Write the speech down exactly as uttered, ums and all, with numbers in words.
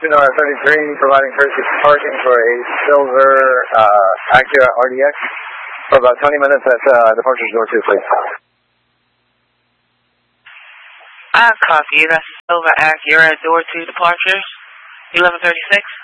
Sonora thirty-three, providing courtesy parking for a silver uh, Acura R D X for about twenty minutes at uh, departures door two, please. I copy. That's silver Acura door two departures, eleven thirty-six.